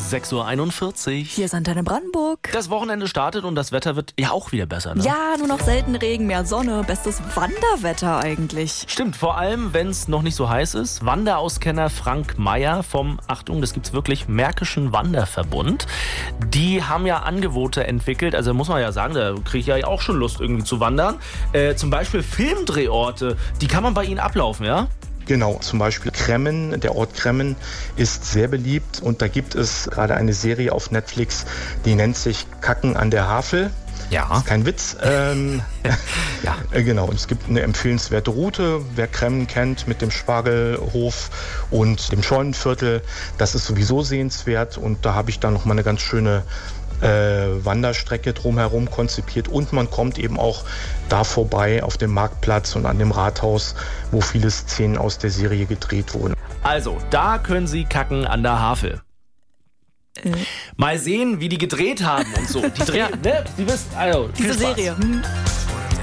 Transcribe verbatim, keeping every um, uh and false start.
sechs Uhr einundvierzig. Hier ist Antenne Brandenburg. Das Wochenende startet und das Wetter wird ja auch wieder besser, ne? Ja, nur noch selten Regen, mehr Sonne. Bestes Wanderwetter eigentlich. Stimmt, vor allem, wenn es noch nicht so heiß ist. Wanderauskenner Frank Meyer vom, Achtung, das gibt's wirklich, Märkischen Wanderverbund. Die haben ja Angebote entwickelt. Also muss man ja sagen, da kriege ich ja auch schon Lust irgendwie zu wandern. Äh, zum Beispiel Filmdrehorte, die kann man bei Ihnen ablaufen, ja? Genau, zum Beispiel Kremmen, der Ort Kremmen ist sehr beliebt und da gibt es gerade eine Serie auf Netflix, die nennt sich Kacken an der Havel. Ja. Ist kein Witz. Ähm, ja. Genau, und es gibt eine empfehlenswerte Route, wer Kremmen kennt mit dem Spargelhof und dem Scheunenviertel, das ist sowieso sehenswert und da habe ich dann nochmal eine ganz schöne Äh, Wanderstrecke drumherum konzipiert und man kommt eben auch da vorbei auf dem Marktplatz und an dem Rathaus, wo viele Szenen aus der Serie gedreht wurden. Also, da können Sie kacken an der Havel. Äh. Mal sehen, wie die gedreht haben und so. Die drehen, Ja. ne? Sie wissen, also, Diese viel Spaß. Serie. Hm.